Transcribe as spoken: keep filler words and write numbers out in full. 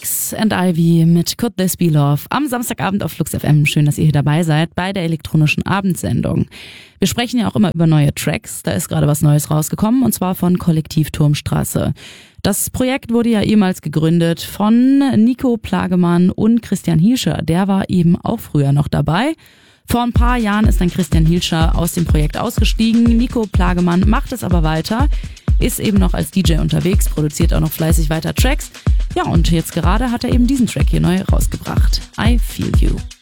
Alex and Ivy mit Could This Be Love am Samstagabend auf Flux F M. Schön, dass ihr hier dabei seid bei der elektronischen Abendsendung. Wir sprechen ja auch immer über neue Tracks. Da ist gerade was Neues rausgekommen und zwar von Kollektiv Turmstraße. Das Projekt wurde ja ehemals gegründet von Nico Plagemann und Christian Hielscher. Der war eben auch früher noch dabei. Vor ein paar Jahren ist dann Christian Hielscher aus dem Projekt ausgestiegen. Nico Plagemann macht es aber weiter, ist eben noch als D J unterwegs, produziert auch noch fleißig weiter Tracks. Ja, und jetzt gerade hat er eben diesen Track hier neu rausgebracht. I Feel You.